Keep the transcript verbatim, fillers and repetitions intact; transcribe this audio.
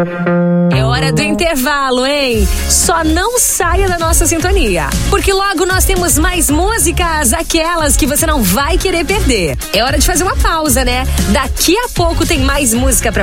É hora do intervalo, hein? Só não saia da nossa sintonia, porque logo nós temos mais músicas, aquelas que você não vai querer perder. É hora de fazer uma pausa, né? Daqui a pouco tem mais música pra